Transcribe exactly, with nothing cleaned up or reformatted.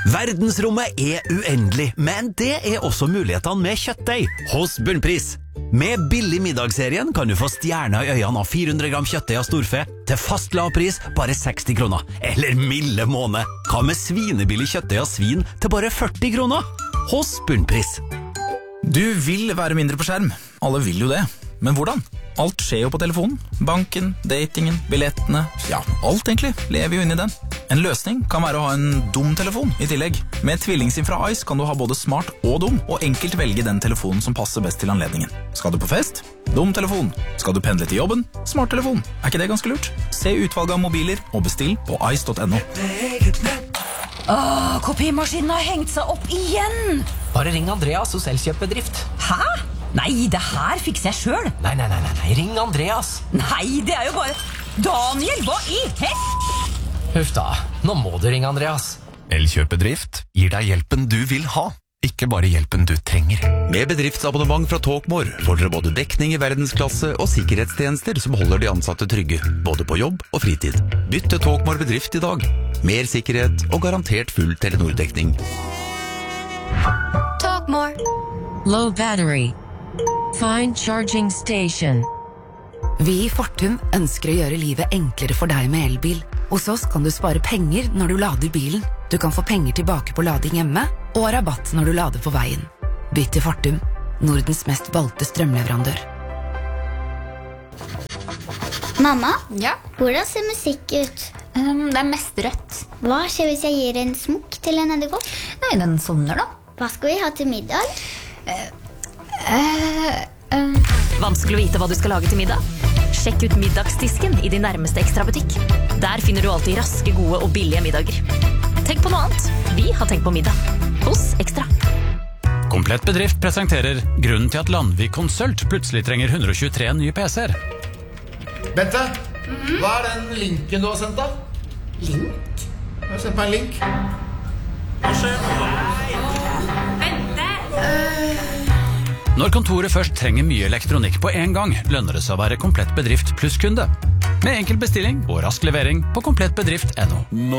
Verdensrommet er uendelig, men det er også mulighetene med kjøttdeig hos Bunnpris. Med billig middagsserien kan du få stjerner i øynene av fire hundre gram kjøttdeig av storfe til fast lav pris bare seksti kroner. Eller milde måned. Hva med svinebillig kjøttdeig av svin til bare førti kroner? Hos Bunnpris. Du vil være mindre på skjerm. Alle vil jo det. Men hvordan? Alt skjer jo på telefonen. Banken, datingen, billettene. Ja, alt egentlig lever jo inn i den. En løsning kan være å ha en dum telefon i tillegg. Med TvillingSIM fra Ice kan du ha både smart og dum, og enkelt velge den telefonen som passer best til anledningen. Skal du på fest? Dum telefon. Skal du pendle til jobben? Smart telefon. Er ikke det ganske lurt? Se utvalget av mobiler og bestill på ice punktum no. Åh, kopimaskinen har hengt seg opp igjen! Bare ring Andreas hos Elkjøp-bedrift. Hæ? Nei, det her fikser jeg selv. Nei, nei, nei, nei, nei, ring Andreas. Nei, det er jo bare... Daniel, hva i hest? Huff da, nå må du ringe Andreas. Elkjøp-bedrift gir deg hjelpen du vil ha, ikke bare hjelpen du trenger. Med bedriftsabonnement fra Talkmore får dere både dekning i verdensklasse og sikkerhetstjenester som holder de ansatte trygge, både på jobb og fritid. Bytt til Talkmore bedrift i dag. Mer sikkerhet og garantert full Telenor-dekning. Talkmore. Low battery. Find charging station. Vi i Fortum ønsker å gjøre livet enklere for deg med elbil. Hos oss kan du spare penger når du lader bilen. Du kan få penger tilbake på lading hjemme, og rabatt når du lader på veien. Bytt til Fortum, Nordens mest valgte strømleverandør. Mamma, Ja? hvordan ser musikk ut? Um, det er mest rødt. Hva skjer hvis jeg gir en smokk til en edderkopp? Nei, den sovner da. Hva skal vi ha til middag? Uh, um. Vanskelig å vite hva du skal lage til middag? Sjekk ut middagsdisken i din nærmeste Ekstra-butikk. Der finner du alltid raske, gode og billige middager. Tenk på noe annet. Vi har tenkt på middag. Hos Ekstra. Komplett bedrift presenterer grunnen til at Landvik Konsult plutselig trenger hundre og tjuetre nye P C-er. Bente, hva er den linken du har sendt da? Link? Jeg har sendt meg en link. Hva skjer? Vente! Når kontoret først trenger mye elektronikk på en gang, lønner det seg å være komplett bedrift pluss kunde. Med enkel bestilling og rask levering på komplett bedrift punktum no.